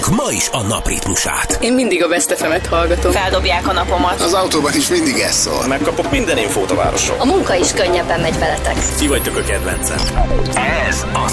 Folytatjuk ma is a napritmusát. Én mindig a Best FM-et hallgatom. Feldobják a napomat. Az autóban is mindig ez szól. Megkapok minden infót a városról. A munka is könnyebben megy veletek. Ti vagytok a kedvencem. Ez a